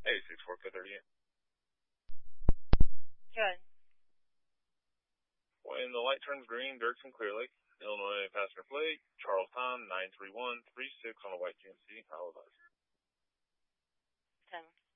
Hey, 64538. Good. When the light turns green, Dirksen Clear Lake, Illinois passenger plate, Charles Tom 93136 on a white GMC. I'll advise. 10.